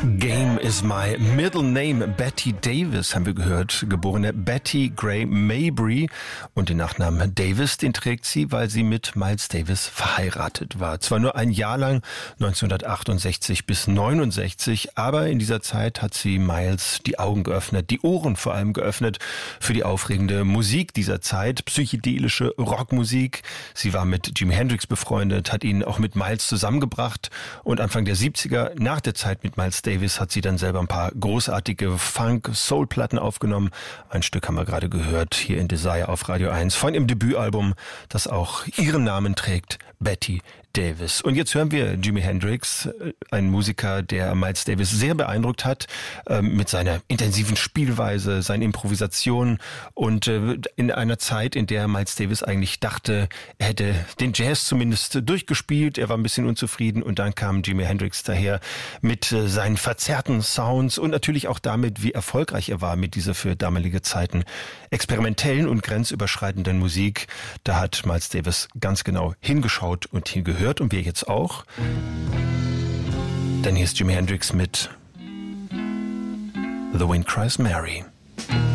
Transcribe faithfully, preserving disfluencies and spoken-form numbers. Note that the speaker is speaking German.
Game is my middle name. Betty Davis haben wir gehört, geborene Betty Gray Mabry. Und den Nachnamen Davis, den trägt sie, weil sie mit Miles Davis verheiratet war. Zwar nur ein Jahr lang, neunzehnhundertachtundsechzig bis neunundsechzig, aber in dieser Zeit hat sie Miles die Augen geöffnet, die Ohren vor allem geöffnet für die aufregende Musik dieser Zeit, psychedelische Rockmusik. Sie war mit Jimi Hendrix befreundet, hat ihn auch mit Miles zusammengebracht und Anfang der siebziger, nach der Zeit mit Miles Davis, hat sie dann selber ein paar großartige Funk-Soul-Platten aufgenommen. Ein Stück haben wir gerade gehört, hier in Desire auf Radio eins, von ihrem Debütalbum, das auch ihren Namen trägt, Betty Davis. Und jetzt hören wir Jimi Hendrix, ein Musiker, der Miles Davis sehr beeindruckt hat, äh, mit seiner intensiven Spielweise, seinen Improvisationen und äh, in einer Zeit, in der Miles Davis eigentlich dachte, er hätte den Jazz zumindest durchgespielt, er war ein bisschen unzufrieden und dann kam Jimi Hendrix daher mit äh, seinen verzerrten Sounds und natürlich auch damit, wie erfolgreich er war mit dieser für damalige Zeiten experimentellen und grenzüberschreitenden Musik. Da hat Miles Davis ganz genau hingeschaut und hingehört. Und wir jetzt auch. Denn hier ist Jimi Hendrix mit The Wind Cries Mary.